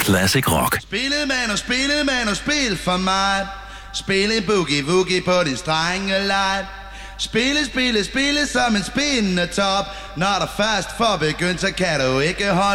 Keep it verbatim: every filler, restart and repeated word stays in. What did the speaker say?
Classic Rock. Spillet man og spillet man og spil for mig. Spille boogie woogie på din strengelej. Spille, spille, spille som en spindende top. Når der først får begyndt, så kan du ikke holde